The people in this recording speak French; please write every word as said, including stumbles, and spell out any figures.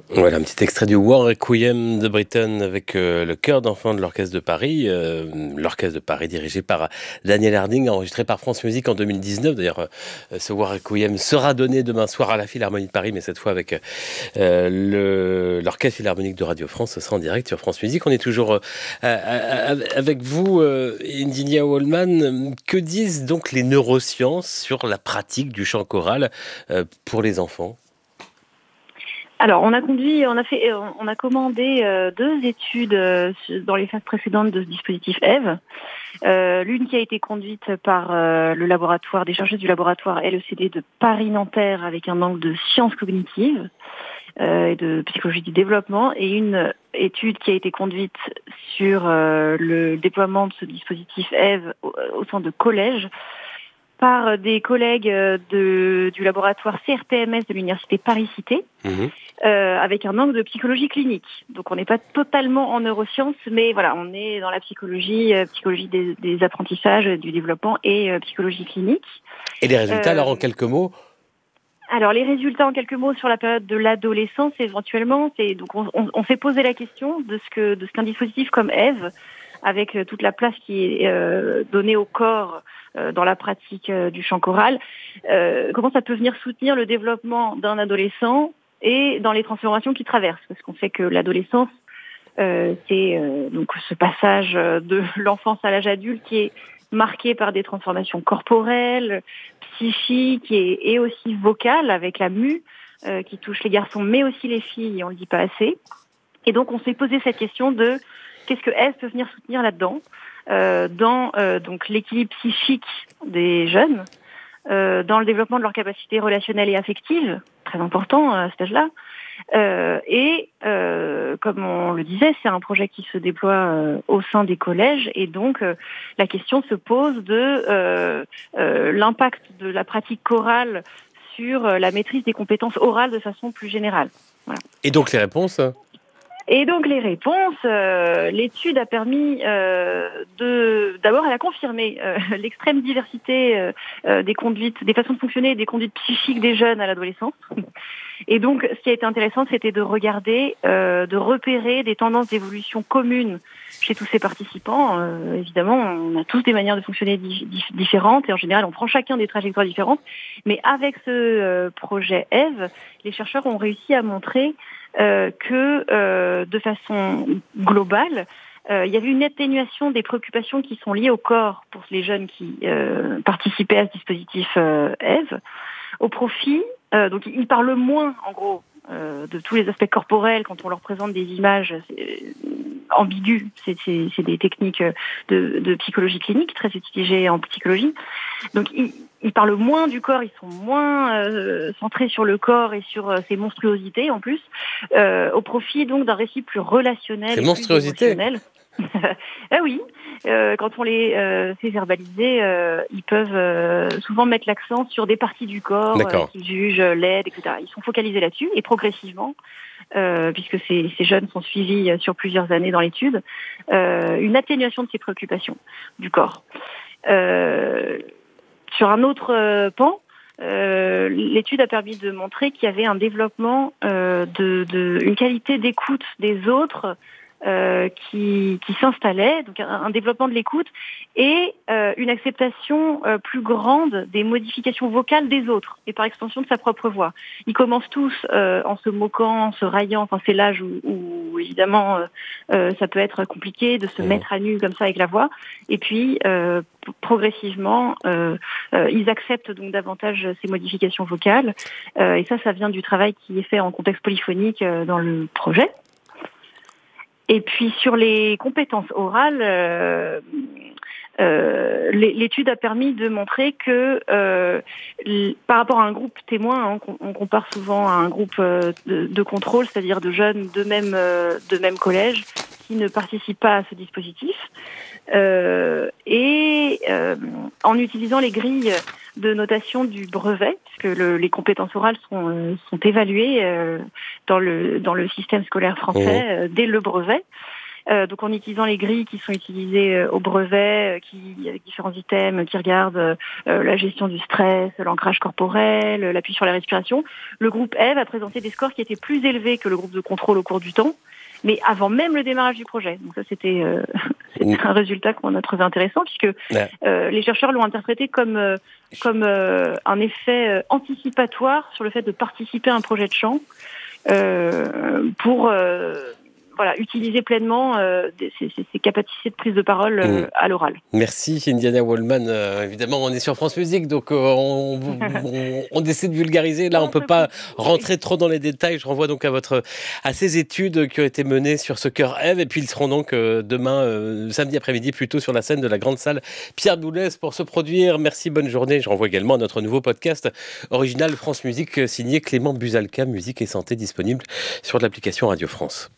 Voilà, un petit extrait du War Requiem de Britten avec euh, le chœur d'enfants de l'Orchestre de Paris. Euh, L'Orchestre de Paris dirigé par Daniel Harding, enregistré par France Musique en deux mille dix-neuf. D'ailleurs, euh, ce War Requiem sera donné demain soir à la Philharmonie de Paris, mais cette fois avec euh, le- l'Orchestre Philharmonique de Radio France. Ce sera en direct sur France Musique. On est toujours euh, à- à- avec vous, euh, Indinia Wallman. Que disent donc les neurosciences sur la pratique du chant choral euh, pour les enfants ? Alors, on a conduit, on a fait, on a commandé euh, deux études euh, dans les phases précédentes de ce dispositif Eve. Euh, l'une qui a été conduite par euh, le laboratoire, des chercheurs du laboratoire L E C D de Paris-Nanterre avec un angle de sciences cognitives euh, et de psychologie du développement, et une étude qui a été conduite sur euh, le déploiement de ce dispositif Eve au, au sein de collèges par des collègues de, du laboratoire C R P M S de l'université Paris-Cité, mmh. euh, avec un angle de psychologie clinique. Donc on n'est pas totalement en neurosciences, mais voilà, on est dans la psychologie, euh, psychologie des, des apprentissages, du développement et euh, psychologie clinique. Et les résultats, euh, alors en quelques mots ? Alors les résultats en quelques mots sur la période de l'adolescence, éventuellement, c'est donc on, on, on s'est posé la question de ce que de ce qu'un dispositif comme Eve, avec toute la place qui est euh, donnée au corps euh, dans la pratique euh, du chant choral, euh, comment ça peut venir soutenir le développement d'un adolescent et dans les transformations qu'il traverse, parce qu'on sait que l'adolescence, euh, c'est euh, donc ce passage de l'enfance à l'âge adulte qui est marqué par des transformations corporelles, psychiques et, et aussi vocales, avec la mue euh, qui touche les garçons, mais aussi les filles, et on le dit pas assez. Et donc on s'est posé cette question de qu'est-ce que Eve peut venir soutenir là-dedans, euh, dans euh, donc l'équilibre psychique des jeunes, euh, dans le développement de leur capacité relationnelle et affective, très important à cet âge-là. Euh, et euh, comme on le disait, c'est un projet qui se déploie euh, au sein des collèges, et donc euh, la question se pose de euh, euh, l'impact de la pratique chorale sur euh, la maîtrise des compétences orales de façon plus générale. Voilà. Et donc les réponses ? Et donc les réponses, euh, l'étude a permis euh, de, d'abord elle a confirmé euh, l'extrême diversité euh, euh, des conduites, des façons de fonctionner et des conduites psychiques des jeunes à l'adolescence. Et donc ce qui a été intéressant, c'était de regarder, euh, de repérer des tendances d'évolution communes chez tous ces participants. Euh, évidemment, on a tous des manières de fonctionner di- di- différentes, et en général on prend chacun des trajectoires différentes. Mais avec ce euh, projet Eve, les chercheurs ont réussi à montrer Euh, que euh, de façon globale, euh, il y avait une atténuation des préoccupations qui sont liées au corps pour les jeunes qui euh, participaient à ce dispositif euh, Eve, au profit, euh, donc ils parlent moins en gros euh, de tous les aspects corporels quand on leur présente des images euh, ambiguës, c'est, c'est, c'est des techniques de, de psychologie clinique très utilisées en psychologie, donc ils Ils parlent moins du corps, ils sont moins euh, centrés sur le corps et sur euh, ses monstruosités en plus, euh, au profit donc d'un récit plus relationnel Ces et plus émotionnel. Ah oui, euh, quand on les euh, fait verbaliser, euh, ils peuvent euh, souvent mettre l'accent sur des parties du corps euh, qu'ils jugent laides, et cetera. Ils sont focalisés là-dessus, et progressivement, euh, puisque ces, ces jeunes sont suivis sur plusieurs années dans l'étude, euh, une atténuation de ces préoccupations du corps. Euh, Sur un autre euh, pan, euh, l'étude a permis de montrer qu'il y avait un développement, euh, de, de, une qualité d'écoute des autres euh, qui, qui s'installait, donc un, un développement de l'écoute et euh, une acceptation euh, plus grande des modifications vocales des autres et par extension de sa propre voix. Ils commencent tous euh, en se moquant, en se raillant, enfin c'est l'âge où, où évidemment euh, euh, ça peut être compliqué de se mmh. mettre à nu comme ça avec la voix, et puis euh, progressivement euh, euh, ils acceptent donc davantage ces modifications vocales, euh, et ça ça vient du travail qui est fait en contexte polyphonique euh, dans le projet. Et puis sur les compétences orales, euh, euh, l'étude a permis de montrer que euh, par rapport à un groupe témoin, hein, on compare souvent à un groupe euh, de, de contrôle, c'est-à-dire de jeunes de même, euh, de même collège qui ne participent pas à ce dispositif, euh, et euh, en utilisant les grilles de notation du brevet, puisque le, les compétences orales sont, euh, sont évaluées euh, dans le dans le système scolaire français euh, dès le brevet. Euh, donc en utilisant les grilles qui sont utilisées euh, au brevet, euh, qui, avec différents items qui regardent euh, la gestion du stress, l'ancrage corporel, l'appui sur la respiration, le groupe Eve a présenté des scores qui étaient plus élevés que le groupe de contrôle au cours du temps, mais avant même le démarrage du projet. Donc ça, c'était, euh, c'était un résultat qu'on a trouvé intéressant, puisque euh, les chercheurs l'ont interprété comme, euh, comme euh, un effet euh, anticipatoire sur le fait de participer à un projet de chant euh, pour... Euh, Voilà, utiliser pleinement euh, ces, ces, ces capacités de prise de parole euh, mmh. à l'oral. Merci Indiana Wallman. Euh, évidemment, on est sur France Musique, donc euh, on, on, on essaie de vulgariser. Là, on ne peut pas rentrer trop dans les détails. Je renvoie donc à, votre, à ces études qui ont été menées sur ce chœur Eve. Et puis, ils seront donc euh, demain, euh, samedi après-midi, plutôt sur la scène de la grande salle Pierre Boulez pour se produire. Merci, bonne journée. Je renvoie également à notre nouveau podcast original France Musique, signé Clément Buzalka, Musique et Santé, disponible sur l'application Radio France.